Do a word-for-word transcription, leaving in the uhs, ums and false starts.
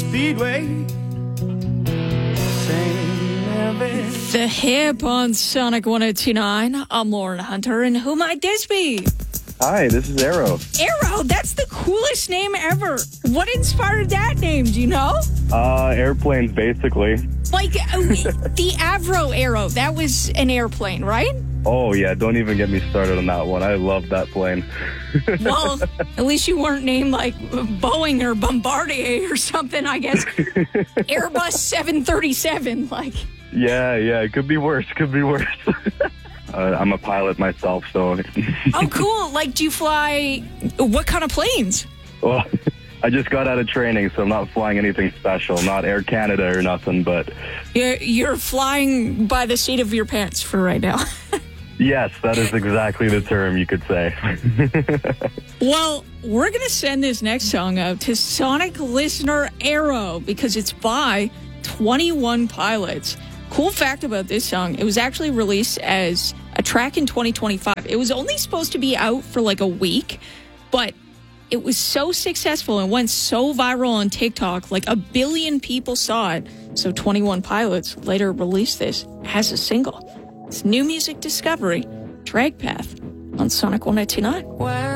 Speedway. The Hip on Sonic one oh two point nine. I'm Lauren Hunter, and who might this be? Hi, this is Arrow. Arrow, that's the coolest name ever. What inspired that name, do you know? Uh, airplanes, basically. Like, uh, the Avro Arrow, that was an airplane, right? Oh, yeah, don't even get me started on that one. I love that plane. Well, at least you weren't named like Boeing or Bombardier or something, I guess. Airbus seven thirty-seven, like. Yeah, yeah, it could be worse, could be worse. uh, I'm a pilot myself, so... Oh, cool. Like, do you fly, what kind of planes? Well, I just got out of training, so I'm not flying anything special. Not Air Canada or nothing, but... You're, you're flying by the seat of your pants for right now. Yes, that is exactly the term you could say. Well, we're going to send this next song out to Sonic listener Arrow because it's by twenty-one Pilots. Cool fact about this song, it was actually released as a track in twenty twenty-five. It was only supposed to be out for like a week, but it was so successful and went so viral on TikTok, like a billion people saw it. So twenty-one Pilots later released this as a single. It's new music discovery, Drag Path on Sonic one oh two point nine.